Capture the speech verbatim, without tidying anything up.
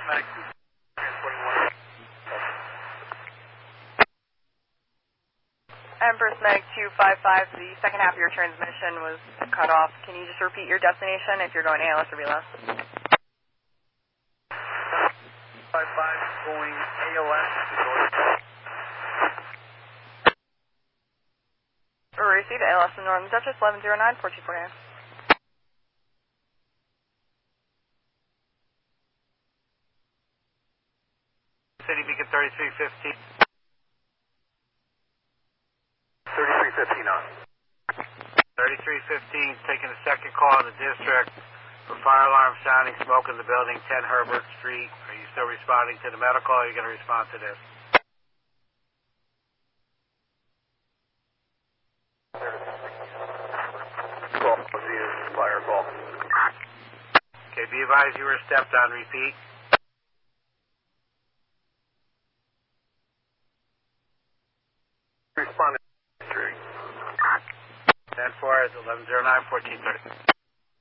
Empress Meg two five five, the second half of your transmission was cut off. Can you just repeat your destination if you're going A L S or V L S? five five going A L S. Receive A L S in Northern Dutchess, eleven zero nine, four two four nine. City Beacon thirty-three fifteen. thirty-three fifteen on. thirty-three fifteen, taking a second call in the district for fire alarm sounding, smoke in the building, ten Herbert Street. Are you still responding to the medical, or are you going to respond to this? Call, fire call. Okay, be advised you were stepped on, repeat. Responding. ten four, eleven zero nine, fourteen thirty.